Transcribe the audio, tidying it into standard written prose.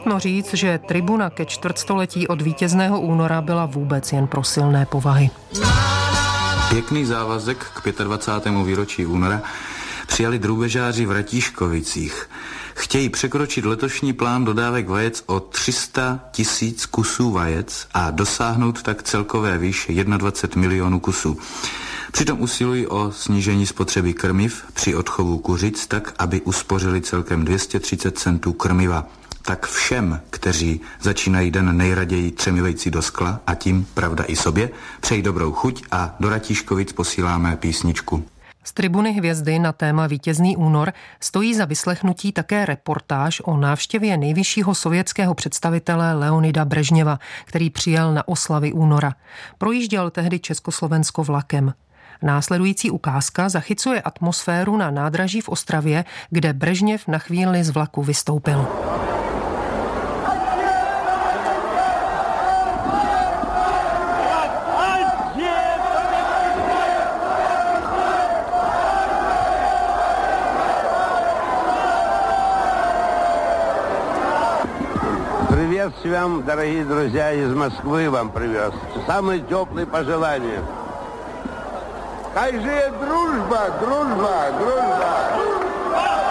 Nutno říct, že tribuna ke čtvrtstoletí od vítězného února byla vůbec jen pro silné povahy. Pěkný závazek k 25. výročí února přijali drůbežáři v Ratíškovicích. Chtějí překročit letošní plán dodávek vajec o 300 000 kusů vajec a dosáhnout tak celkové výše 21 milionů kusů. Přitom usilují o snížení spotřeby krmiv při odchovu kuřic tak, aby uspořili celkem 230 centů krmiva. Tak všem, kteří začínají den nejraději třemi vejci do skla a tím, pravda, i sobě, přeji dobrou chuť a do Ratíškovic posíláme písničku. Z tribuny Hvězdy na téma Vítězný únor stojí za vyslechnutí také reportáž o návštěvě nejvyššího sovětského představitele Leonida Brežněva, který přijel na oslavy února. Projížděl tehdy Československo vlakem. Následující ukázka zachycuje atmosféru na nádraží v Ostravě, kde Brežněv na chvíli z vlaku vystoupil. Приветствую вам, дорогие друзья, из Москвы вам привез. Самые теплые пожелания. Как же дружба, дружба, дружба.